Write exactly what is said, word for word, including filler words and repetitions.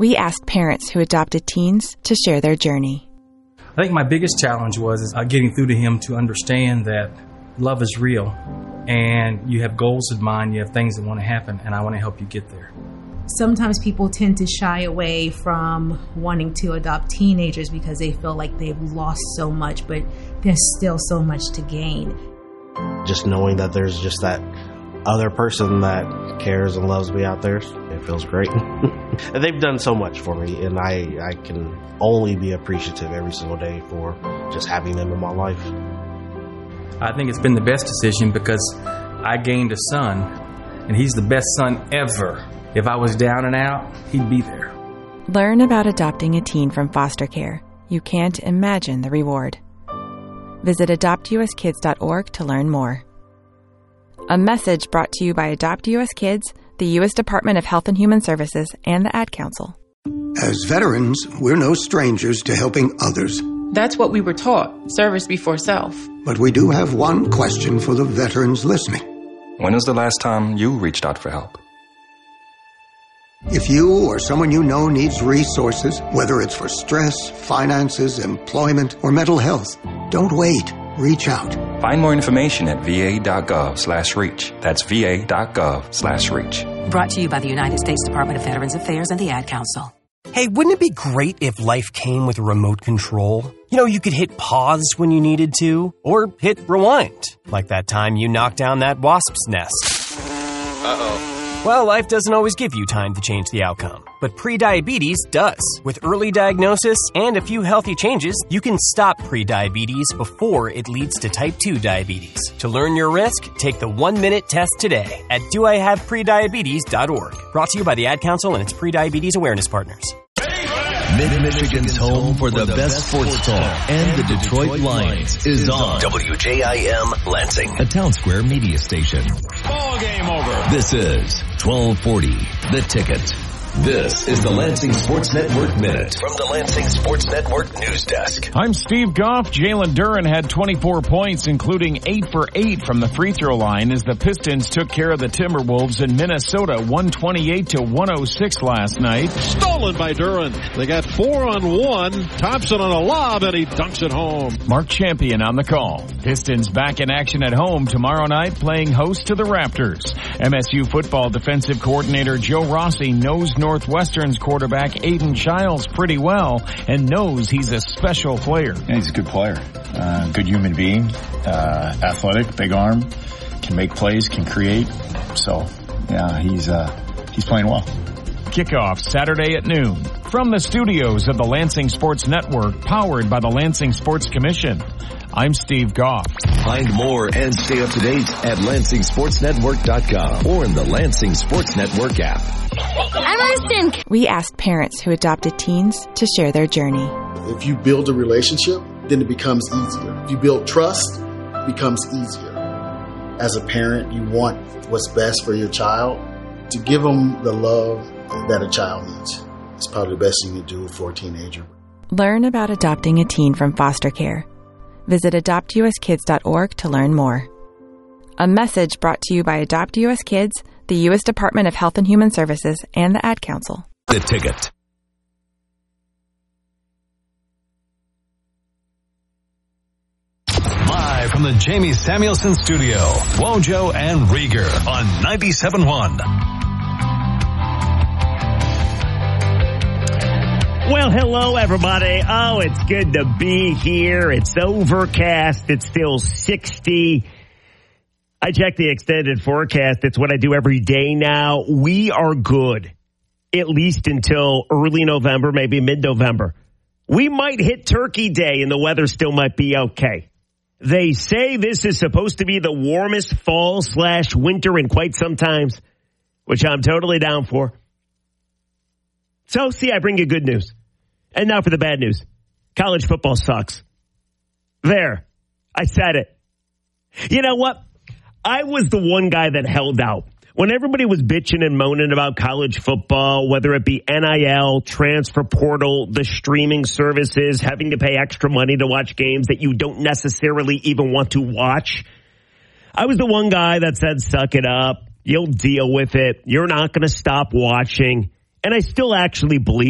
We asked parents who adopted teens to share their journey. I think my biggest challenge was is, uh, getting through to him to understand that love is real and you have goals in mind, you have things that want to happen, and I want to help you get there. Sometimes people tend to shy away from wanting to adopt teenagers because they feel like they've lost so much, but there's still so much to gain. Just knowing that there's just that other person that cares and loves me out there, it feels great. And they've done so much for me, and I, I can only be appreciative every single day for just having them in my life. I think it's been the best decision because I gained a son, and he's the best son ever. If I was down and out, he'd be there. Learn about adopting a teen from foster care. You can't imagine the reward. Visit adopt u s kids dot org to learn more. A message brought to you by Adopt U S Kids, the U S Department of Health and Human Services, and the Ad Council. As veterans, we're no strangers to helping others. That's what we were taught, service before self. But we do have one question for the veterans listening. When was the last time you reached out for help? If you or someone you know needs resources, whether it's for stress, finances, employment, or mental health, don't wait. Reach out. Find more information at va.gov slash reach. That's va.gov slash reach. Brought to you by the United States Department of Veterans Affairs and the Ad Council. Hey, wouldn't it be great if life came with a remote control? You know, you could hit pause when you needed to, or hit rewind, like that time you knocked down that wasp's nest. Uh-oh. Well, life doesn't always give you time to change the outcome, but prediabetes does. With early diagnosis and a few healthy changes, you can stop prediabetes before it leads to type two diabetes. To learn your risk, take the one-minute test today at do I have prediabetes dot org. Brought to you by the Ad Council and its prediabetes awareness partners. Mid-Michigan's home for the best sports talk and the Detroit Lions is on W J I M Lansing, a Town Square media station. Ball game over. This is twelve forty, The Ticket. This is the Lansing Sports Network Minute from the Lansing Sports Network News Desk. I'm Steve Goff. Jalen Duren had twenty-four points, including eight for eight from the free throw line as the Pistons took care of the Timberwolves in Minnesota, one twenty-eight to one oh six last night. Stolen by Duren. They got four on one. Thompson on a lob, and he dunks it home. Mark Champion on the call. Pistons back in action at home tomorrow night, playing host to the Raptors. M S U football defensive coordinator Joe Rossi knows Northwestern's quarterback Aiden Childs pretty well and knows he's a special player. Yeah, he's a good player, uh, good human being, uh, athletic, big arm, can make plays, can create. So, yeah, he's uh, he's playing well. Kickoff Saturday at noon from the studios of the Lansing Sports Network, powered by the Lansing Sports Commission. I'm Steve Goff. Find more and stay up to date at Lansing Sports Network dot com or in the Lansing Sports Network app. I'm Arston. We asked parents who adopted teens to share their journey. If you build a relationship, then it becomes easier. If you build trust, it becomes easier. As a parent, you want what's best for your child. To give them the love that a child needs. It's probably the best thing you do for a teenager. Learn about adopting a teen from foster care. Visit adopt u s kids dot org to learn more. A message brought to you by Adopt U S Kids, the U S Department of Health and Human Services, and the Ad Council. The Ticket. Live from the Jamie Samuelson Studio, Wojo and Rieger on ninety-seven point one. Well, hello, everybody. Oh, it's good to be here. It's overcast. It's still sixty. I check the extended forecast. It's what I do every day now. We are good, at least until early November, maybe mid-November. We might hit Turkey Day, and the weather still might be okay. They say this is supposed to be the warmest fall slash winter in quite some times, which I'm totally down for. So, see, I bring you good news. And now for the bad news. College football sucks. There. I said it. You know what? I was the one guy that held out. When everybody was bitching and moaning about college football, whether it be N I L, transfer portal, the streaming services, having to pay extra money to watch games that you don't necessarily even want to watch, I was the one guy that said, suck it up. You'll deal with it. You're not going to stop watching. And I still actually believe